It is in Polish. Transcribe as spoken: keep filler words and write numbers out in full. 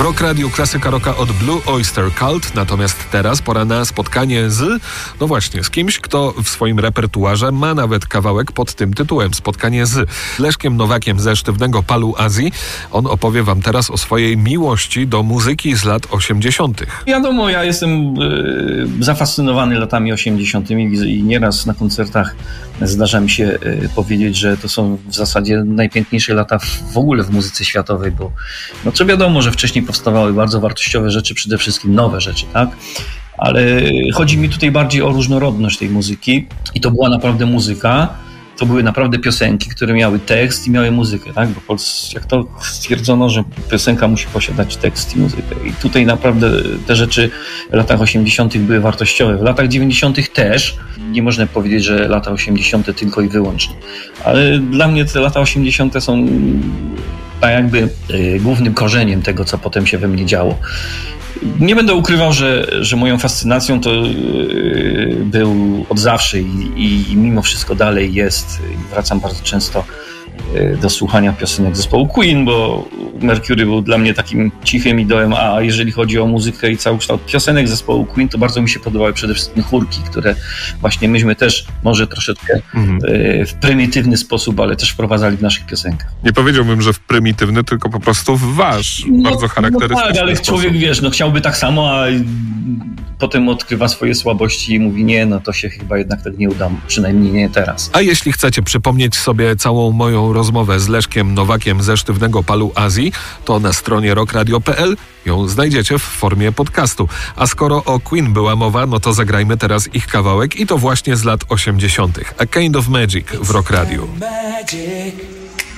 Rock Radio, klasyka rocka od Blue Oyster Cult, natomiast teraz pora na spotkanie z, no właśnie, z kimś, kto w swoim repertuarze ma nawet kawałek pod tym tytułem. Spotkanie z Leszkiem Nowakiem ze Sztywnego Palu Azji. On opowie wam teraz o swojej miłości do muzyki z lat osiemdziesiątych. Wiadomo, ja jestem y, zafascynowany latami osiemdziesiątymi i nieraz na koncertach zdarza mi się y, powiedzieć, że to są w zasadzie najpiękniejsze lata w, w ogóle w muzyce światowej, bo no co wiadomo, że wcześniej powstawały bardzo wartościowe rzeczy, przede wszystkim nowe rzeczy, tak? Ale chodzi mi tutaj bardziej o różnorodność tej muzyki i to była naprawdę muzyka, to były naprawdę piosenki, które miały tekst i miały muzykę, tak? Bo jak to stwierdzono, że piosenka musi posiadać tekst i muzykę. I tutaj naprawdę te rzeczy w latach osiemdziesiątych były wartościowe. W latach dziewięćdziesiątych też. Nie można powiedzieć, że lata osiemdziesiąte tylko i wyłącznie. Ale dla mnie te lata osiemdziesiąte są tak jakby y, głównym korzeniem tego, co potem się we mnie działo. Nie będę ukrywał, że, że moją fascynacją to yy, był od zawsze i, i mimo wszystko dalej jest. Wracam bardzo często yy, do słuchania piosenek zespołu Queen, bo Mercury był dla mnie takim cichym idolem, a jeżeli chodzi o muzykę i cały kształt piosenek zespołu Queen, to bardzo mi się podobały przede wszystkim chórki, które właśnie myśmy też może troszeczkę mhm. yy, w prymitywny sposób, ale też wprowadzali w naszych piosenkach. Nie powiedziałbym, że w prymitywny, tylko po prostu w wasz, no, bardzo charakterystyczny no tak, ale sposób. Człowiek, wiesz, no chciałby tak samo, a potem odkrywa swoje słabości i mówi, nie, no to się chyba jednak tak nie uda, przynajmniej nie teraz. A jeśli chcecie przypomnieć sobie całą moją rozmowę z Leszkiem Nowakiem ze Sztywnego Palu Azji, to na stronie rock radio kropka p l ją znajdziecie w formie podcastu. A skoro o Queen była mowa, no to zagrajmy teraz ich kawałek i to właśnie z lat osiemdziesiątych. A Kind of Magic w Rock Radio.